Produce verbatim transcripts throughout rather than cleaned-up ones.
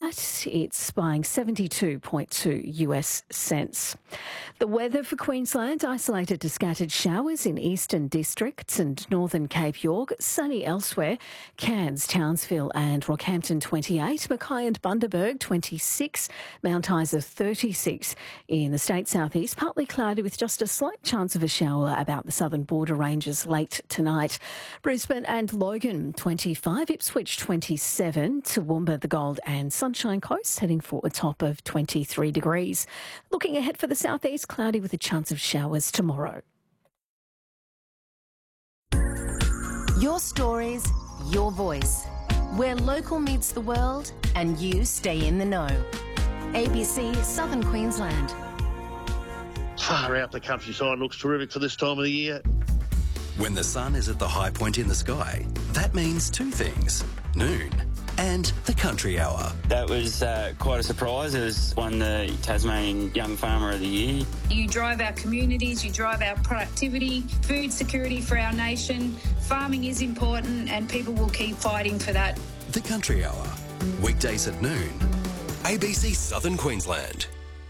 tonight, it's buying seventy-two point two US cents. The weather for Queensland, isolated to scattered showers in eastern districts and northern Cape York, sunny elsewhere. Cairns, Townsville and Rockhampton twenty-eight, Mackay and Bundaberg twenty-six, Mount Isa thirty-six. In the state southeast, partly cloudy with just a slight chance of a shower about the southern border ranges late tonight. Brisbane and Logan twenty-five, Ipswich twenty-seven, Toowoomba, the Gold and Sunshine Coast heading for a top of twenty-three degrees. Looking ahead for the southeast, cloudy with a chance of showers tomorrow. Your stories, your voice. Where local meets the world and you stay in the know. A B C Southern Queensland. Far out the countryside looks terrific for this time of the year. When the sun is at the high point in the sky, that means two things: noon and the country hour. That was uh, quite a surprise. It was won the Tasmanian Young Farmer of the Year. You drive our communities, you drive our productivity, food security for our nation. Farming is important and people will keep fighting for that. The country hour, weekdays at noon. A B C Southern Queensland.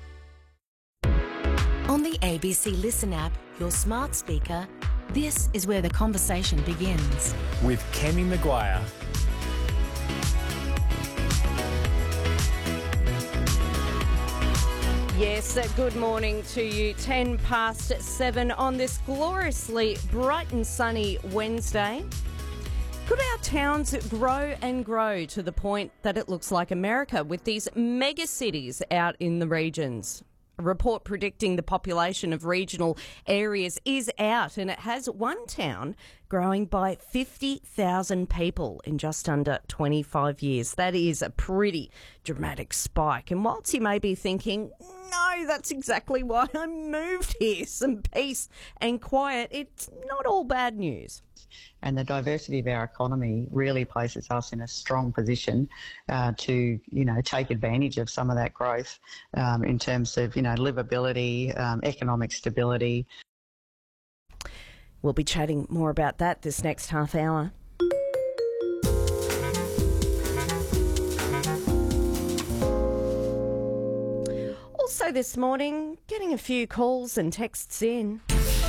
On the A B C Listen app, your smart speaker, this is where the conversation begins. With Kemi Maguire. Yes, uh, good morning to you. ten past seven on this gloriously bright and sunny Wednesday. Could our towns grow and grow to the point that it looks like America with these mega cities out in the regions? A report predicting the population of regional areas is out, and it has one town growing by fifty thousand people in just under twenty-five years. That is a pretty dramatic spike. And whilst you may be thinking, no, that's exactly why I moved here, some peace and quiet, it's not all bad news. And the diversity of our economy really places us in a strong position uh, to, you know, take advantage of some of that growth um, in terms of, you know, livability, um, economic stability. We'll be chatting more about that this next half hour. Also this morning, getting a few calls and texts in.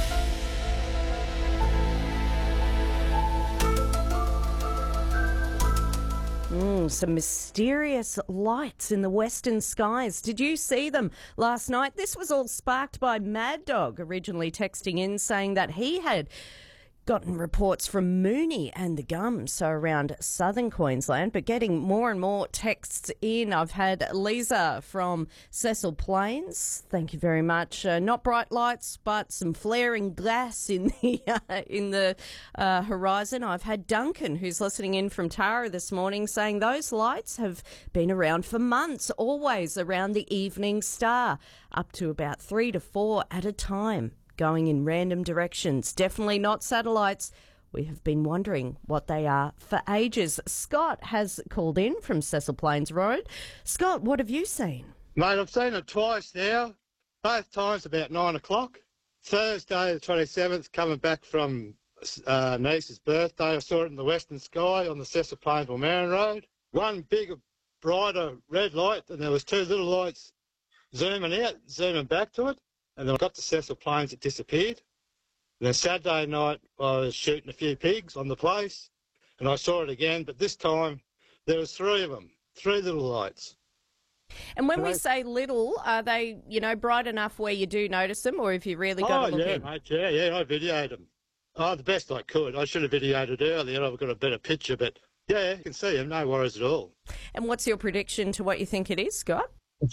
Mm, some mysterious lights in the western skies. Did you see them last night? This was all sparked by Mad Dog, originally texting in saying that he had gotten reports from Moonee and the Gums, so around southern Queensland, but getting more and more texts in. I've had Lisa from Cecil Plains. Thank you very much. Uh, not bright lights, but some flaring glass in the uh, in the uh, horizon. I've had Duncan, who's listening in from Tara this morning, saying those lights have been around for months, always around the evening star, up to about three to four at a time, going in random directions. Definitely not satellites. We have been wondering what they are for ages. Scott has called in from Cecil Plains Road. Scott, what have you seen? Mate, I've seen it twice now. Both times about nine o'clock. Thursday the twenty-seventh, coming back from uh, niece's birthday, I saw it in the western sky on the Cecil Plains Wilmarin Road. One big, brighter red light, and there was two little lights zooming out, zooming back to it. And then I got to Cecil Plains, it disappeared. And then Saturday night, I was shooting a few pigs on the place, and I saw it again, but this time there was three of them, three little lights. And when we say little, are they, you know, bright enough where you do notice them, or have you really got oh, to look yeah, in? mate, yeah, yeah, I videoed them. Oh, the best I could. I should have videoed it earlier. I've got a better picture, but yeah, you can see them, no worries at all. And what's your prediction to what you think it is, Scott?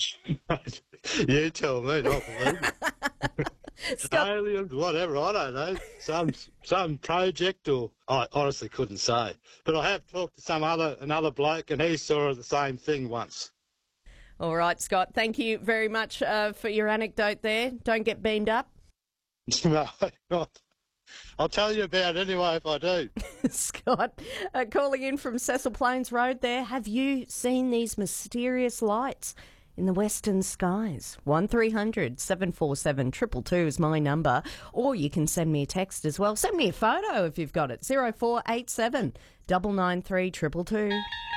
You tell me, not believe it. Aliens, whatever, I don't know. Some some project, or I honestly couldn't say. But I have talked to some other another bloke, and he saw the same thing once. All right, Scott, thank you very much uh, for your anecdote there. Don't get beamed up. No, not. I'll tell you about it anyway if I do. Scott, uh, calling in from Cecil Plains Road there. Have you seen these mysterious lights in the western skies? one three hundred seven four seven two two two is my number. Or you can send me a text as well. Send me a photo if you've got it. zero four eight seven nine nine three two two two.